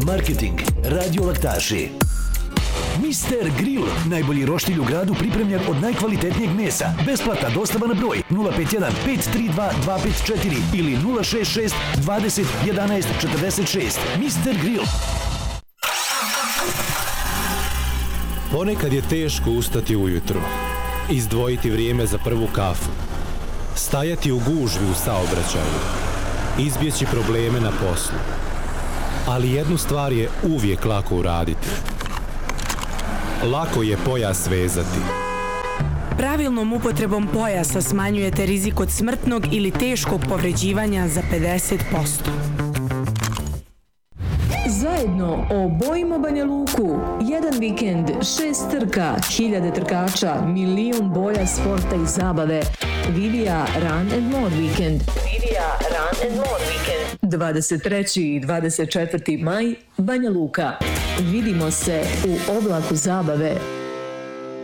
marketing, radiolaktaši. Mister Grill, najbolji roštilj u gradu pripremljen od najkvalitetnijeg mesa. Besplatna dostava na broj 051 532 254 ili 066 20 11 46. Mister Grill. Ponekad je teško ustati ujutro, izdvojiti vrijeme za prvu kafu, stajati u gužvi u saobraćaju, izbjeći probleme na poslu. Ali jednu stvar je uvijek lako uraditi. Lako je pojas vezati. Pravilnom upotrebom pojasa smanjujete rizik od smrtnog ili teškog povređivanja za 50%. Zajedno obojimo Banja Luku. Jedan vikend, 6 trka, 1000 trkača, milion boja sporta i zabave. Vivija Run and More Weekend. 23. i 24. maj, Banja Luka. Vidimo se u oblaku zabave.